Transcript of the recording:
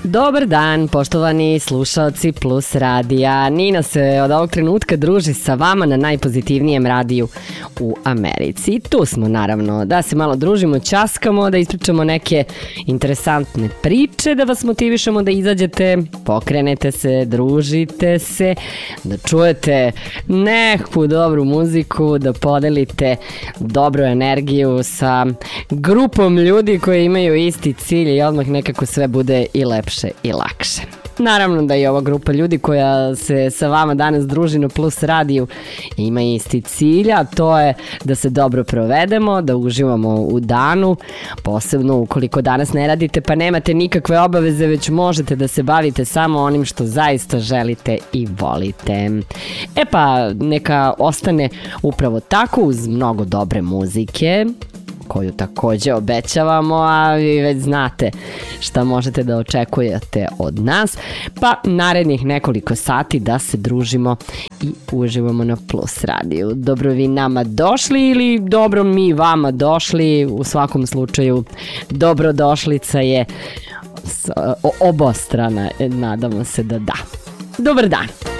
Dobar dan, poštovani slušaoci Plus radija. Nina se od ovog trenutka druži sa vama na najpozitivnijem radiju u Americi. Tu smo naravno da se malo družimo, ćaskamo, da ispričamo neke interesantne priče, da vas motivišemo da izađete, pokrenete se, družite se, da čujete neku dobru muziku, da podelite dobru energiju sa grupom ljudi koji imaju isti cilj i odmah nekako sve bude i lepše i lakše. Naravno da je ova grupa ljudi koja se sa vama danas druži na Plus radiju ima isti cilj, a to je da se dobro provedemo, da uživamo u danu, posebno ukoliko danas ne radite pa nemate nikakve obaveze, već možete da se bavite samo onim što zaista želite i volite. E pa neka ostane upravo tako uz mnogo dobre muzike, koju takođe obećavamo, a vi već znate šta možete da očekujete od nas, pa narednih nekoliko sati da se družimo i uživamo na Plus radiju. Dobro vi nama došli ili dobro mi vama došli, u svakom slučaju dobrodošlica je obostrana, nadamo se da da. Dobar dan!